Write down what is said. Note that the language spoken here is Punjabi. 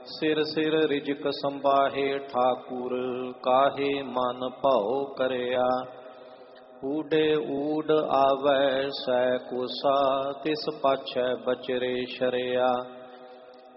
ਸਿਰ ਸਿਰ ਰਿਜਕ ਸੰਭਾਹੇ ਠਾਕੁਰ, ਕਾਹੇ ਮਨ ਭਾਉ ਕਰਿਆ। ਊਡੇ ਊਡ ਆਵੈ ਸੈ ਕੋਸਾ, ਤਿਸ ਪਾਛੈ ਬਚਰੇ ਸ਼ਰਿਆ।